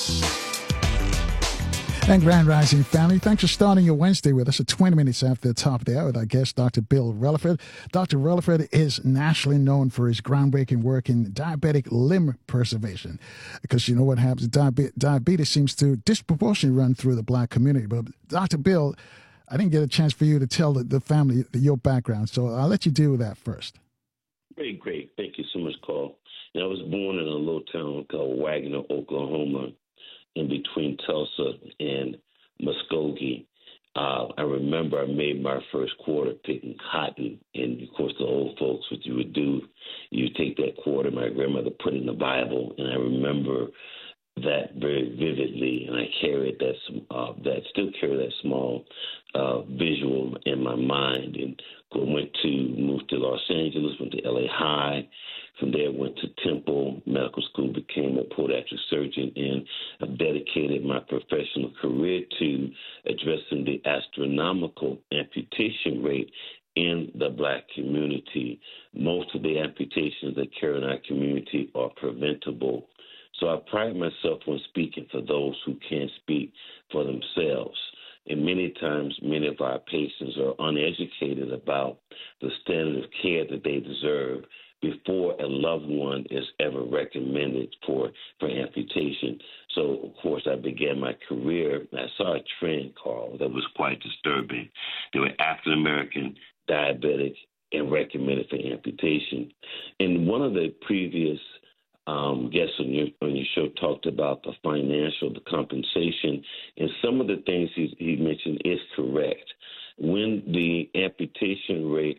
And Grand Rising family, thanks for starting your Wednesday with us at 20 minutes after the top of the hour with our guest, Dr. Bill Relaford. Dr. Relaford is nationally known for his groundbreaking work in diabetic limb preservation. Because you know what happens, diabetes seems to disproportionately run through the black community. But Dr. Bill, I didn't get a chance for you to tell the family your background, so I'll let you do that first. Great. Thank you so much, Carl. I was born in a little town called Wagner, Oklahoma, in between Tulsa and Muskogee. I remember I made my first quarter picking cotton, and of course the old folks, what you would do, you take that quarter, my grandmother put in the Bible, and I remember that very vividly, and I carried still carry that small visual in my mind, and moved to Los Angeles, went to LA High. From there, went to Temple Medical School, became a podiatric surgeon, and I've dedicated my professional career to addressing the astronomical amputation rate in the black community. Most of the amputations that occur in our community are preventable. So I pride myself on speaking for those who can't speak for themselves. And many times, many of our patients are uneducated about the standard of care that they deserve before a loved one is ever recommended for amputation. So, of course, I began my career, and I saw a trend, Carl, that was quite disturbing. There were African-American diabetics and recommended for amputation. And one of the previous guests on your show talked about the compensation, and some of the things he mentioned is correct. When the amputation rate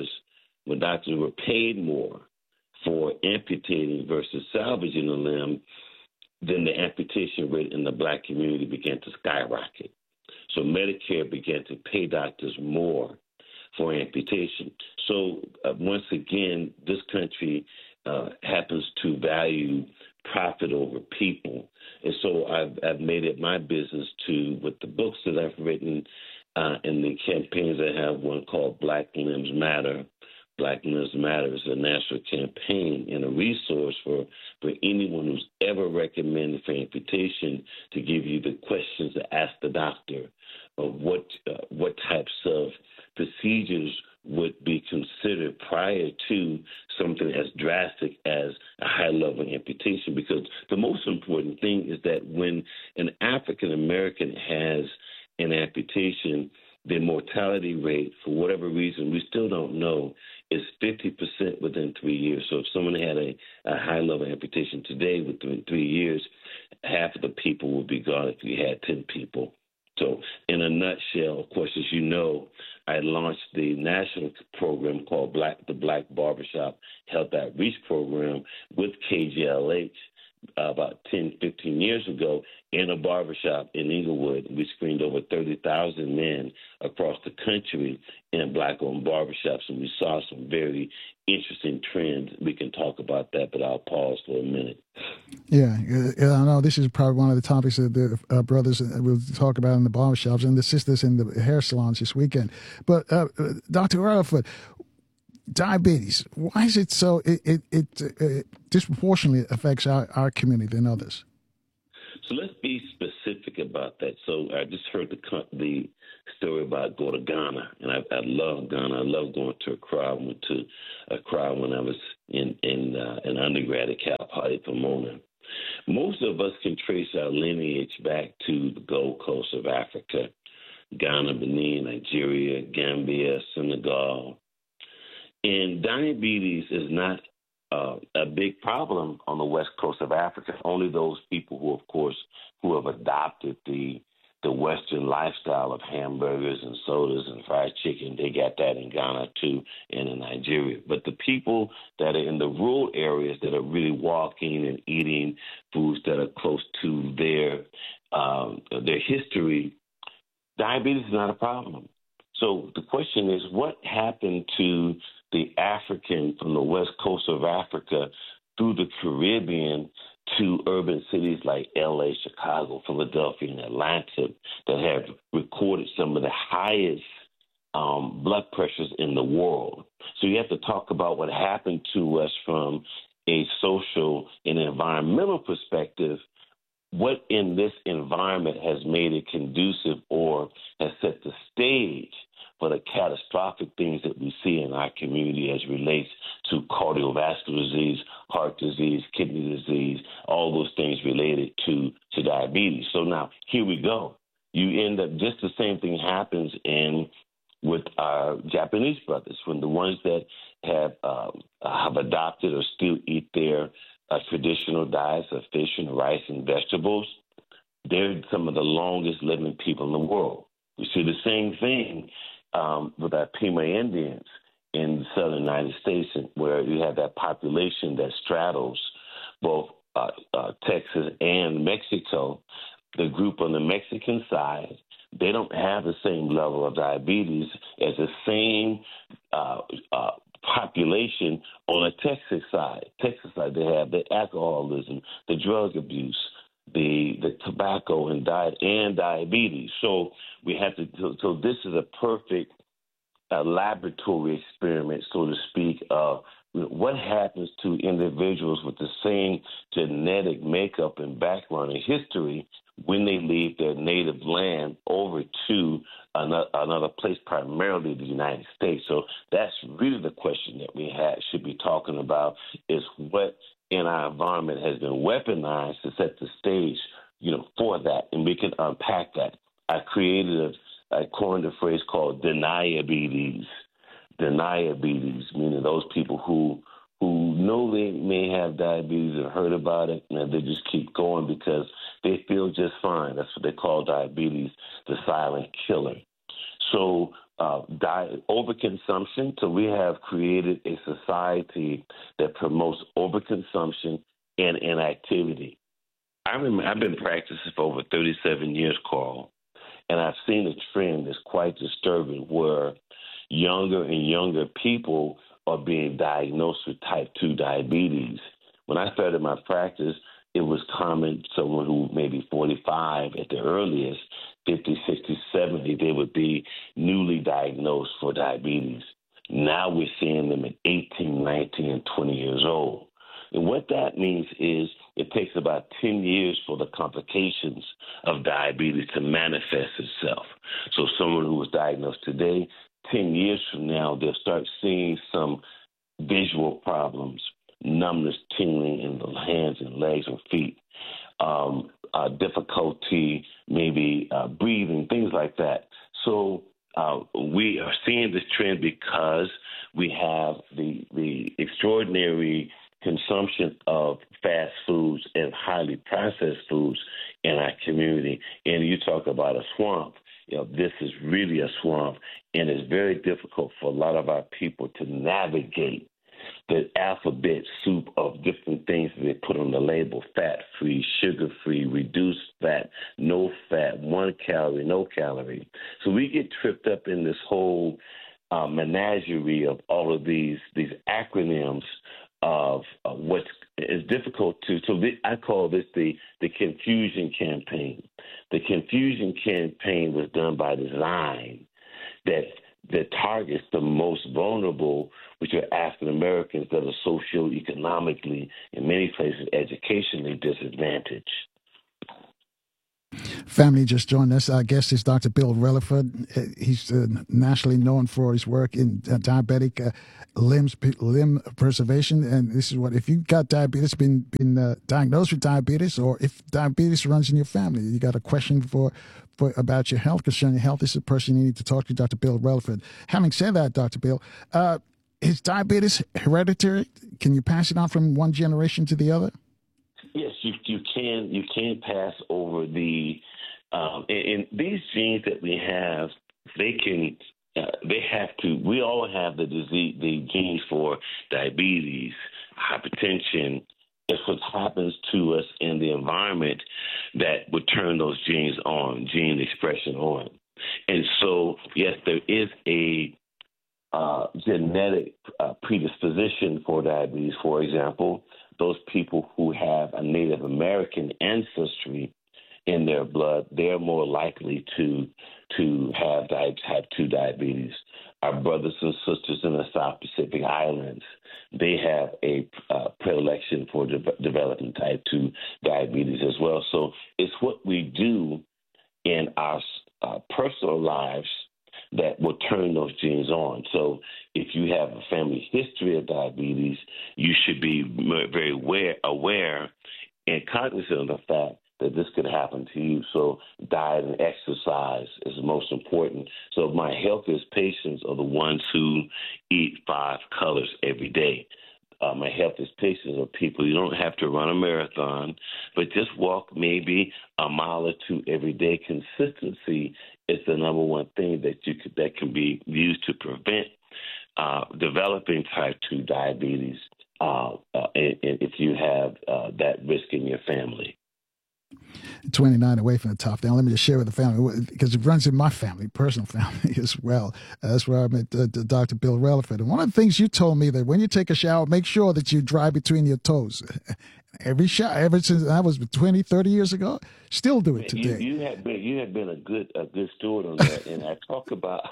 when doctors were paid more for amputating versus salvaging a limb, then the amputation rate in the black community began to skyrocket. So Medicare began to pay doctors more for amputation. So once again, this country happens to value profit over people. And so I've made it my business to, with the books that I've written and the campaigns I have, one called Black Limbs Matter. Black Lives Matter is a national campaign and a resource for anyone who's ever recommended for amputation to give you the questions to ask the doctor of what types of procedures would be considered prior to something as drastic as a high-level amputation. Because the most important thing is that when an African-American has an amputation, the mortality rate, for whatever reason, we still don't know, is 50% within 3 years. So if someone had a high-level amputation today, within 3 years, half of the people would be gone if you had 10 people. So in a nutshell, of course, as you know, I launched the national program called the Black Barbershop Health Outreach Program with KJLH about 10, 15 years ago in a barbershop in Inglewood. We screened over 30,000 men across the country in black-owned barbershops, and we saw some very interesting trends. We can talk about that, but I'll pause for a minute. Yeah, I know this is probably one of the topics that the brothers will talk about in the barbershops and the sisters in the hair salons this weekend. But Dr. Relaford, diabetes, why is it so it disproportionately affects our community than others? So let's be specific about that. So I just heard the story about go to Ghana, and I love Ghana. I love going to Accra. I went to Accra when I was in an undergrad at Cal Poly Pomona. Most of us can trace our lineage back to the Gold Coast of Africa, Ghana, Benin, Nigeria, Gambia, Senegal. And diabetes is not a big problem on the west coast of Africa. Only those people who have adopted the Western lifestyle of hamburgers and sodas and fried chicken, they got that in Ghana too and in Nigeria. But the people that are in the rural areas that are really walking and eating foods that are close to their history, diabetes is not a problem. So the question is, what happened to the African from the west coast of Africa through the Caribbean to urban cities like L.A., Chicago, Philadelphia, and Atlanta that have recorded some of the highest blood pressures in the world? So you have to talk about what happened to us from a social and environmental perspective what in this environment has made it conducive or has set the stage for the catastrophic things that we see in our community as relates to cardiovascular disease, heart disease, kidney disease, all those things related to diabetes. So now here we go. You end up just the same thing happens with our Japanese brothers, when the ones that have adopted or still eat their traditional diets of fish and rice and vegetables, they're some of the longest living people in the world. We see the same thing with our Pima Indians in the southern United States, where you have that population that straddles both Texas and Mexico. The group on the Mexican side, they don't have the same level of diabetes as the same population on the Texas side. They have the alcoholism, the drug abuse, the tobacco and diet and diabetes. So we have to. So this is a perfect laboratory experiment, so to speak, of what happens to individuals with the same genetic makeup and background and history when they leave their native land over to another place, primarily the United States. So that's really the question that we should be talking about, is what in our environment has been weaponized to set the stage, for that, and we can unpack that. I coined a phrase called deniabetes. Deniabetes, meaning those people who know they may have diabetes and heard about it, and they just keep going because they feel just fine. That's what they call diabetes, the silent killer. So overconsumption. So we have created a society that promotes overconsumption and inactivity. I've been practicing for over 37 years, Carl, and I've seen a trend that's quite disturbing where younger and younger people are being diagnosed with type 2 diabetes. When I started my practice, it was common, someone who maybe 45 at the earliest, 50, 60, 70, they would be newly diagnosed for diabetes. Now we're seeing them at 18, 19, and 20 years old. And what that means is it takes about 10 years for the complications of diabetes to manifest itself. So someone who was diagnosed today, 10 years from now, they'll start seeing some visual problems, numbness, tingling in the hands and legs and feet, difficulty maybe breathing, things like that. So we are seeing this trend because we have the extraordinary consumption of fast foods and highly processed foods in our community. And you talk about a swamp. This is really a swamp, and it's very difficult for a lot of our people to navigate the alphabet soup of different things that they put on the label: fat-free, sugar-free, reduced fat, no fat, 1 calorie, no calorie. So we get tripped up in this whole menagerie of all of these acronyms of what is difficult to. So I call this the confusion campaign. The confusion campaign was done by design that targets the most vulnerable, which are African Americans that are socioeconomically, in many places, educationally disadvantaged. Family just joined us. Our guest is Dr. Bill Relaford. He's nationally known for his work in diabetic limb preservation. And this is what, if you've got diabetes, been diagnosed with diabetes, or if diabetes runs in your family, you got a question for about your health, concerning health, this is the person you need to talk to, Dr. Bill Relaford. Having said that, Dr. Bill, is diabetes hereditary? Can you pass it on from one generation to the other? Yes, you can. You can pass over the and these genes that we have. They can. They have to. We all have the disease, the genes for diabetes, hypertension. It's what happens to us in the environment that would turn those genes on, gene expression on. And so, yes, there is a genetic predisposition for diabetes. For example, those people who have a Native American ancestry in their blood, they're more likely to have type 2 diabetes. our brothers and sisters in the South Pacific Islands, they have a predilection for developing type 2 diabetes as well. So it's what we do in our personal lives that will turn those genes on. So if you have a family history of diabetes, you should be very aware and cognizant of the fact that this could happen to you. So diet and exercise is most important. So my healthiest patients are the ones who eat 5 colors every day. My healthiest patients are people you don't have to run a marathon, but just walk maybe a mile or 2 every day. Consistency is the number one thing that can be used to prevent developing type 2 diabetes if you have that risk in your family. 29 away from the top. Now, let me just share with the family, because it runs in my family, personal family as well. That's where I met Dr. Bill Relaford. And one of the things you told me that when you take a shower, make sure that you dry between your toes. Every shower, ever since that was 20, 30 years ago, still do it today. You have been a good steward on that. And I talk about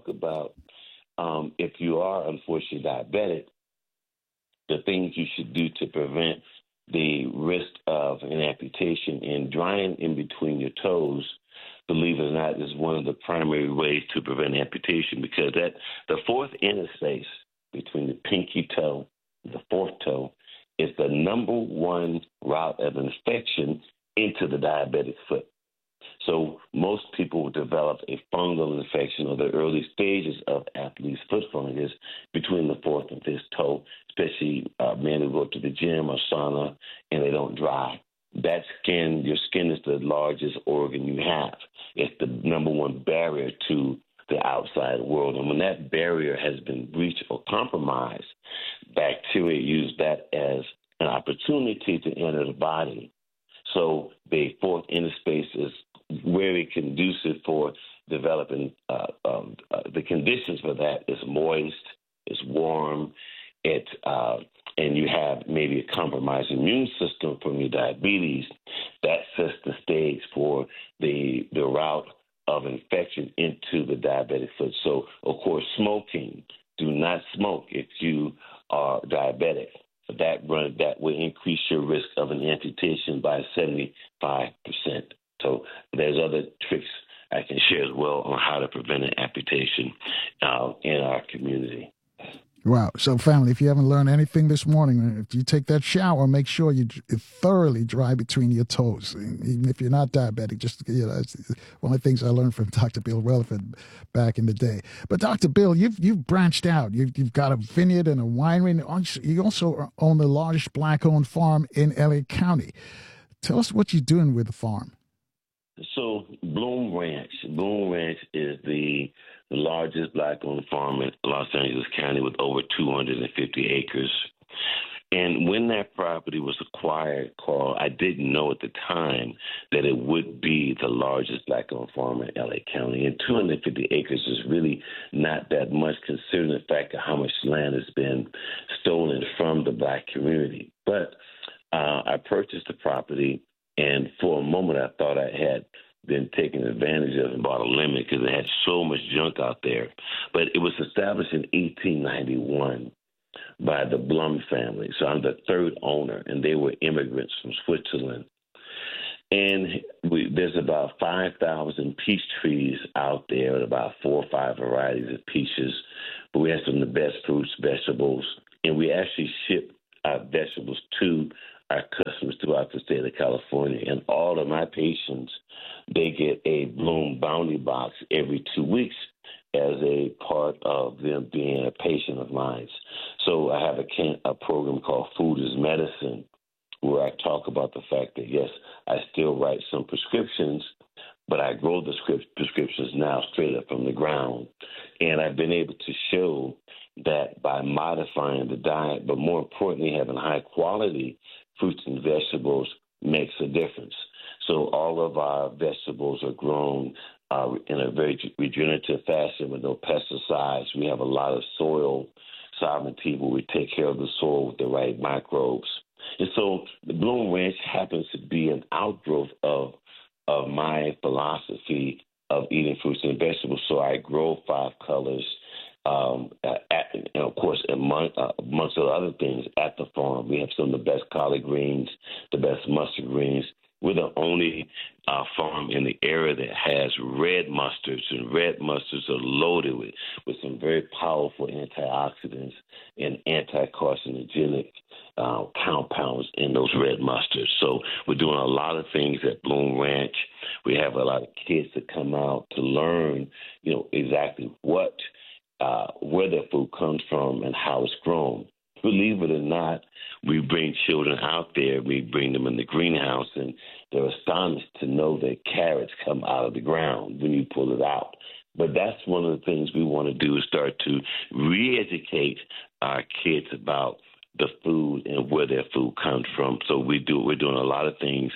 if you are unfortunately diabetic, the things you should do to prevent the risk of an amputation. And drying in between your toes, believe it or not, is one of the primary ways to prevent amputation, because that the fourth interspace between the pinky toe and the fourth toe is the number one route of infection into the diabetic foot. So most people develop a fungal infection or the early stages of athlete's foot fungus between the fourth and fifth toe, especially men who go to the gym or sauna and they don't dry. That skin, your skin is the largest organ you have. It's the number one barrier to the outside world. And when that barrier has been breached or compromised, bacteria use that as an opportunity to enter the body. So the fourth interspace is very conducive for developing the conditions for that. Is moist, it's warm, and you have maybe a compromised immune system from your diabetes. That sets the stage for the route of infection into the diabetic foot. So, of course, smoking. Do not smoke if you are diabetic. That will increase your risk of an amputation by 75%. So there's other tricks I can share as well on how to prevent an amputation in our community. Wow. So, family, if you haven't learned anything this morning, if you take that shower, make sure you thoroughly dry between your toes. Even if you're not diabetic, just, it's one of the things I learned from Dr. Bill Relaford back in the day. But, Dr. Bill, you've branched out. You've got a vineyard and a winery. You also own the largest black-owned farm in LA County. Tell us what you're doing with the farm. So Bloom Ranch is the largest black-owned farm in Los Angeles County with over 250 acres. And when that property was acquired, Carl, I didn't know at the time that it would be the largest black-owned farm in L.A. County. And 250 acres is really not that much, considering the fact of how much land has been stolen from the black community. But I purchased the property, and for a moment I thought I had been taken advantage of and bought a limit because it had so much junk out there. But it was established in 1891 by the Blum family. So I'm the third owner, and they were immigrants from Switzerland. And there's about 5,000 peach trees out there and about 4 or 5 varieties of peaches. But we have some of the best fruits, vegetables, and we actually ship our vegetables to our customers throughout the state of California. And all of my patients, they get a Bloom Bounty Box every 2 weeks as a part of them being a patient of mine. So I have a program called Food is Medicine, where I talk about the fact that, yes, I still write some prescriptions, but I grow the prescriptions now straight up from the ground. And I've been able to show that by modifying the diet, but more importantly, having high quality fruits and vegetables makes a difference. So all of our vegetables are grown in a very regenerative fashion with no pesticides. We have a lot of soil sovereignty where we take care of the soil with the right microbes. And so the Bloom Ranch happens to be an outgrowth of my philosophy of eating fruits and vegetables. So I grow 5 colors and of course, amongst other things, at the farm, we have some of the best collard greens, the best mustard greens. We're the only farm in the area that has red mustards, and red mustards are loaded with some very powerful antioxidants and anti-carcinogenic compounds in those red mustards. So we're doing a lot of things at Bloom Ranch. We have a lot of kids that come out to learn, exactly where their food comes from and how it's grown. Believe it or not, we bring children out there. We bring them in the greenhouse, and they're astonished to know that carrots come out of the ground when you pull it out. But that's one of the things we want to do, is start to re-educate our kids about the food and where their food comes from. So we're doing a lot of things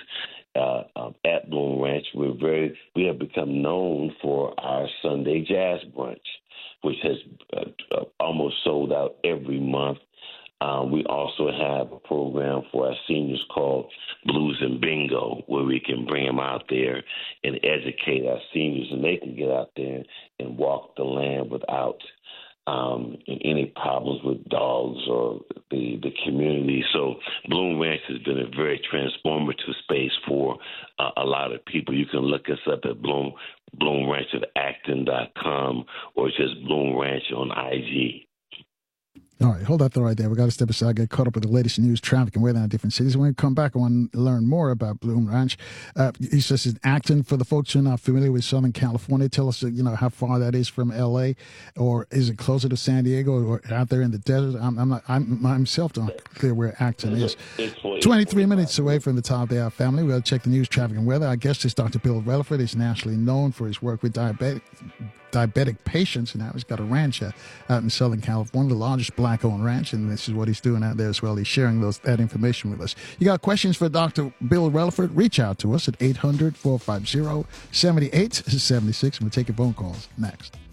at Bloom Ranch. We have become known for our Sunday jazz brunch, which has almost sold out every month. We also have a program for our seniors called Blues and Bingo, where we can bring them out there and educate our seniors, and they can get out there and walk the land without any problems with dogs or the community. So Bloom Ranch has been a very transformative space for a lot of people. You can look us up at Bloom Ranch at Acton.com, or just Bloom Ranch on IG. All right, hold that thought right there. We got to step aside, get caught up with the latest news, traffic, and weather in different cities. When we come back, I want to learn more about Bloom Ranch. He says it's Acton. For the folks who are not familiar with Southern California, tell us, how far that is from L.A., or is it closer to San Diego, or out there in the desert? I'm myself not clear where Acton is. 23 minutes away from the top of the hour, family. We'll check the news, traffic, and weather. Our guest is Dr. Bill Relaford. He's nationally known for his work with diabetic patients, and now he's got a ranch out in Southern California, the largest black-owned ranch, and this is what he's doing out there as well. He's sharing that information with us. You got questions for Dr. Bill Relaford? Reach out to us at 800-450-7876, and we'll take your phone calls next.